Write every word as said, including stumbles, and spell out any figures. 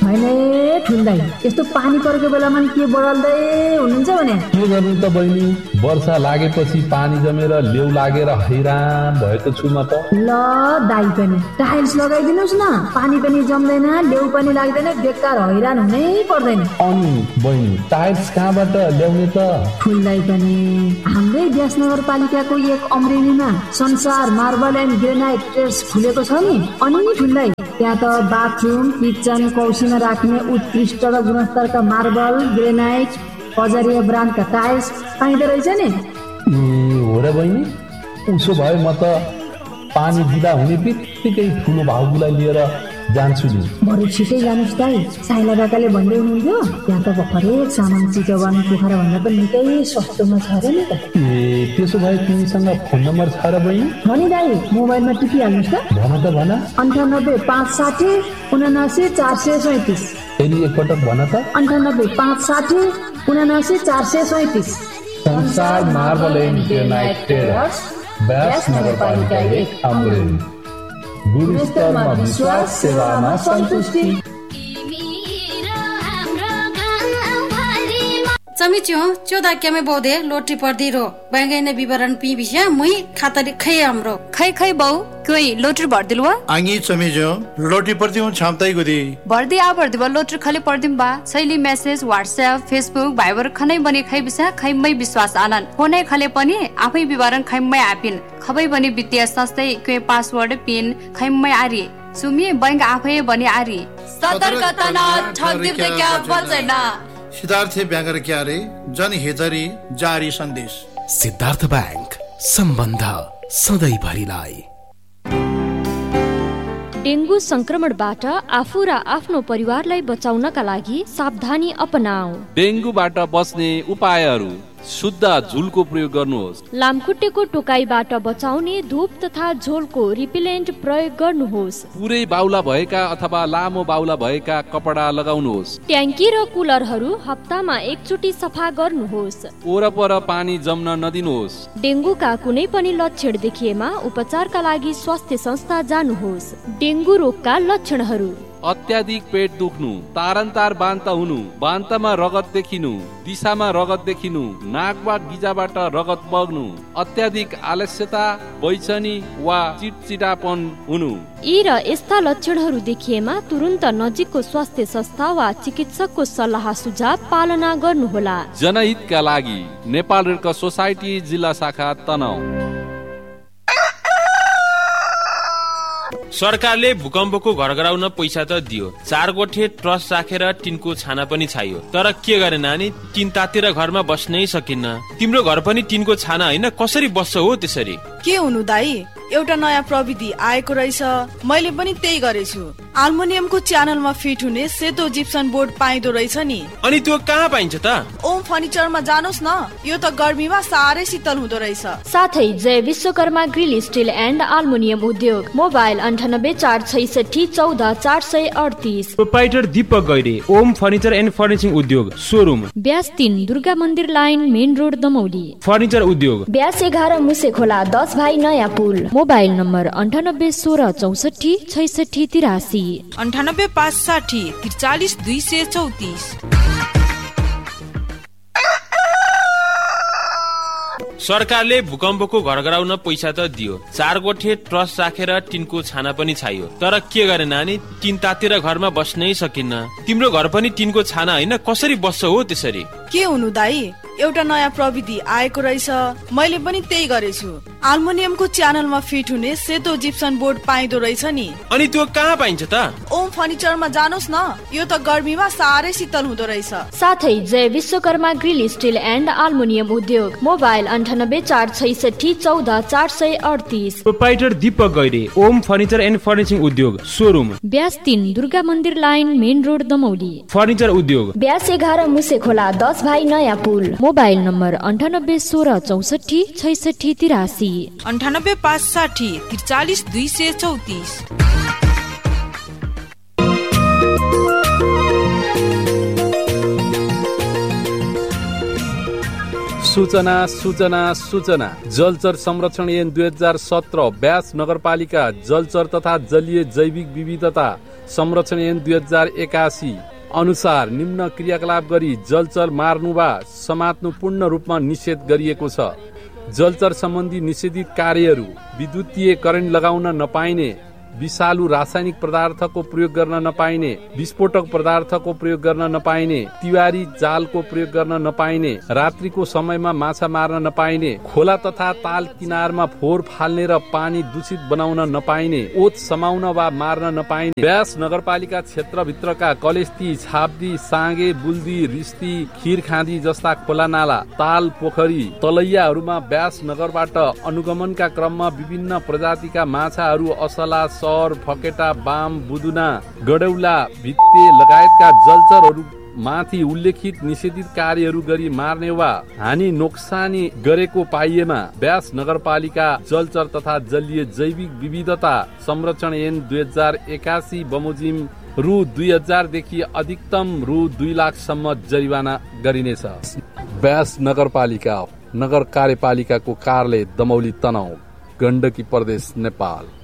छैन ठुल्दै यस्तो पानी परेको बेलामा के बढल्दै हुनुहुन्छ भने के गर्नु त बहिनी, वर्षा लागेपछि पानी जमेर लेउ लागेर हैरान भएको छु म त। ल दाइ पनि टाइल्स लगाइदिनुस् न, पानी पनि जम्दैन, लेउ पनि लाग्दैन, बेकार हैरान हुनै पर्दैन। अनि बहिनी टाइल्स कहाँबाट ल्याउने त? ठुल्दै पनि हाम्रै व्यास नगरपालिकाको एक अमरेलीमा संसार मार्बल एन्ड ग्रेनाइट ट्रेड्स खुलेको छ नि। अनि ठुल्दै त्यहाँ त बाथरुम किचन कौसीमा राख्ने उत्कृष्ट र गुणस्तरका मार्बल ग्रेनाइट बजारिया ब्रान्डका टाइल्स पाइँदो रहेछ नि। ए हो र बहिनी, उसो भए म त पानी बिदा हुने बित्तिकै ठुलो भाउजूलाई लिएर जान्छु नि। बरु छिटै जानुहोस् दाइ, साइला काकाले भन्दै हुनुहुन्थ्यो त्यहाँ त हरेक सामान चितवन पोखरा भन्दा पनि निकै सस्तोमा छ र नि त। ए त्यसो भए तिमीसँग फोन नम्बर छ र बहिनी? छ नि दाइ, मोबाइलमा टिपिहाल्नुहोस् त। भन त भन। अन्ठानब्बे पाँच साठी उनासी चार सय सैतिस। फेरि एकपटक भन त। अन्ठानब्बे पाँच साठी उनासी चार सय सैतिस। संसार मार्बल एन्ड ग्रेनाइट ट्रेडर्स, व्यास नगरपालिका एक अमरेली। गुणस्तरमा विश्वास, सेवामा सन्तुष्टि। चमिच्यो चौदा क्यामे बौदे लोटरी पर्दी रो बैंगैने विवरण पी विषय मुई खातरी खै हाम्रो खै खै बौ कोई लोटरी भर्दिलवा आंगी चमिच्यो लोटरी पर्दी हूं छामताई गुदी भर्दी आ भर्दी बा लोटरी खले पर्दिम बा शैली मेसेज व्हाट्सएप फेसबुक भाइबर खनै बने खै विषय खैमै विश्वास आनन फोनै खले पनि आफै विवरण खैमै आपिन खबै बने वित्तीय संस्थै के पासवर्ड पिन खैमै आरी सुमी बैंक आफै बने आरी सतर्कता न ठग्दिम त क्या बल्दैन। सिद्धार्थ ब्याङ्क क्यारे जनहितरी जारी सन्देश। सिद्धार्थ ब्याङ्क, सम्बन्ध सधैँभरिलाई। डेंगू संक्रमणबाट आफू र आफ्नो परिवारलाई बचाउनका लागि सावधानी अपनाऊ। डेंगूबाट बच्ने उपायहरू: शुद्ध झुलको प्रयोग गर्नुहोस्। लामखुट्टेको टोकाइबाट बचाउने धूप तथा झोलको रिपेलेन्ट प्रयोग गर्नुहोस्। पुरै बाउला भएका अथवा लामो बाउला भएका कपडा लगाउनुहोस्। ट्याङ्की र कुलरहरू हप्तामा एकचोटि सफा गर्नुहोस्। वरपर पानी जम्न नदिनुहोस्। डेंगूका कुनै पनि लक्षण देखिएमा उपचारका लागि स्वास्थ्य संस्था जानुहोस्। डेंगू रोगका लक्षणहरू: अत्याधिक पेट दुख्नु, तारन्तार बान्ता हुनु, बान्तामा रगत देखिनु, दिशामा रगत देखिनु, नाक वा गिजाबाट रगत बग्नु, अत्याधिक आलस्यता, बैचनी वा चिटचिटापन हुनु। यी र यस्ता लक्षणहरू देखिएमा तुरुन्त नजिकको स्वास्थ्य संस्था वा चिकित्सकको सल्लाह सुझाव पालना गर्नुहोला। जनहितका लागि नेपाल रेड क्रस सोसाइटी जिल्ला शाखा तनहुँ। सरकारले भूकम्पको घर गराउन पैसा त दियो, चार गोठे ट्रस्ट राखेर टिनको छाना पनि छायो, तर के गरे नानी, टिन तातेर घरमा बस्नै सकिन्न। तिम्रो घर पनि टिनको छाना होइन, कसरी बस्छ हो त्यसरी? के हुनु दाइ, एउटा नयाँ प्रविधि आएको रहेछ, मैले पनि त्यही गरेछु। अल्मुनियमको च्यानलमा फिट हुने सेतो जिप्सन बोर्ड पाइदो रहेछ नि। अनि त्यो कहाँ पाइन्छ त? ओम फर्निचरमा जानुहोस् न, यो त गर्मीमा साह्रै शीतल हुँदो रहेछ। साथै जय Vishwakarma grill still and aluminium उद्योग। मोबाइल अन्ठानब्बे चार छैसठी चौध चार सय अडतिस। Proprietor Deepak Gaire, Om furniture and फर्निचिङ उद्योग, सोरुम ब्यास तीन दुर्गा मन्दिर line main road Damauli. Furniture उद्योग ब्यास एघार मुसे खोला दस भाइ नयाँ पुल। मोबाइल नम्बर अन्ठानब्बे सोह्र चौसठी छैसठी तिरासी। अन्ठानब्बे पाँच साठी त्रिचालिस दुई सय चौतिस। सरकारले भूकम्पको घर गराउन पैसा त दियो, चार गोठे ट्रस्ट राखेर टिनको छाना पनि छायो, तर के गरे नानी, टिन तातेर घरमा बस्नै सकिन्न। तिम्रो घर पनि टिनको छाना होइन, कसरी बस्छ हो त्यसरी? के हुनु दाइ, एउटा नयाँ प्रविधि आएको रहेछ, मैले पनि त्यही गरेछु। अल्मुनियमको च्यानलमा फिट हुने सेतो जिप्सन बोर्ड पाइदो रहेछ नि। अनि त्यो कहाँ पाइन्छ त? ओम फर्निचरमा जानुहोस् न, यो त गर्मीमा साह्रै शीतल हुँदो रहेछ। साथै जय Vishwakarma grill still and aluminium उद्योग। मोबाइल अन्ठानब्बे चार छैसठी चौध चार सय अडतिस। Proprietor Deepak Gaire, Om furniture and फर्निचिङ उद्योग, सोरुम ब्यास तीन दुर्गा मन्दिर line main road Damauli. Furniture उद्योग ब्यास एघार मुसे खोला दस भाइ नयाँ पुल। मोबाइल नम्बर अन्ठानब्बे सोह्र चौसठी छैसठी तिरासी। अन्ठानब्बे पाँच साठी त्रिचालिस दुई सय चौतिस। सूचना सूचना सूचना जलचर संरक्षण ऐन दुई हजार सत्र ब्यास नगरपालिका जलचर तथा जलीय जैविक विविधता संरक्षण ऐन दुई हजार एकासी अनुसार निम्न क्रियाकलाप गरी जलचर मार्नु वा समात्नु पूर्ण रूपमा निषेध गरिएको छ। जलचर सम्बन्धी निषेधित कार्यहरू विद्युतीय करेन्ट लगाउन नपाइने, विषालु रासायनिक पदार्थको प्रयोग गर्न नपाइने, विस्फोटक पदार्थको प्रयोग गर्न नपाइने, तिवारी जालको प्रयोग गर्न नपाइने, रात्रिको समयमा माछा मार्न नपाइने, खोला तथा ताल किनारमा फोहोर फाल्ने र पानी दूषित बनाउन नपाइने, ओत समाउन वा मार्न नपाइने। ब्यास नगरपालिका क्षेत्रभित्रका कलेस्ती, छाप्दी, साँगे, बुल्दी, रिस्ती, खिरखाँदी जस्ता खोला नाला, ताल, पोखरी, तलैयाहरूमा ब्यास नगरबाट अनुगमनका क्रममा विभिन्न प्रजातिका माछाहरू असला, सर, फकेटा, बाम, बुदुना, गडौला, भित्ते लगायतका जलचरहरू माथि उल्लेखित निषेधित कार्यहरू गरी मार्ने वा हानि नोक्सानी गरेको पाइएमा ब्यास नगरपालिका जलचर तथा जलीय जैविक विविधता संरक्षण ऐन दुई हजार एकासी बमोजिम रु दुई हजार देखि अधिकतम रु दुई लाखसम्म जरिवाना गरिनेछ। ब्यास नगरपालिका नगर कार्यपालिकाको कार्यालय दमौली तनहुँ, गण्डकी प्रदेश, नेपाल।